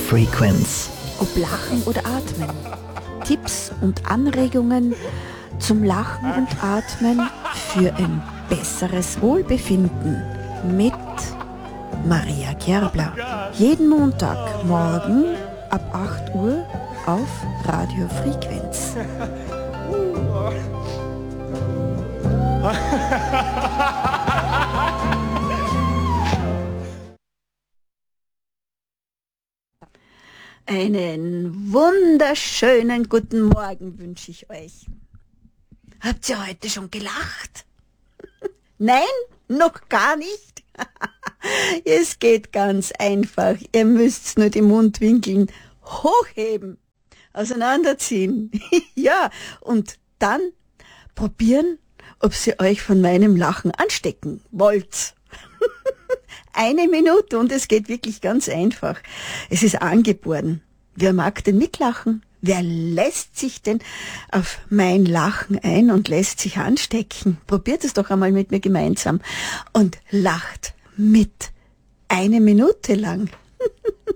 Frequenz. Ob Lachen oder Atmen. Tipps und Anregungen zum Lachen und Atmen für ein besseres Wohlbefinden mit Maria Gerbler. Jeden Montagmorgen ab 8 Uhr auf Radio Frequenz. Einen wunderschönen guten Morgen wünsche ich euch. Habt ihr heute schon gelacht? Nein, noch gar nicht? Es geht ganz einfach. Ihr müsst nur die Mundwinkeln hochheben, auseinanderziehen. Ja, und dann probieren, ob ihr euch von meinem Lachen anstecken wollt. 1 Minute und es geht wirklich ganz einfach. Es ist angeboren. Wer mag denn mitlachen? Wer lässt sich denn auf mein Lachen ein und lässt sich anstecken? Probiert es doch einmal mit mir gemeinsam und lacht mit 1 Minute lang.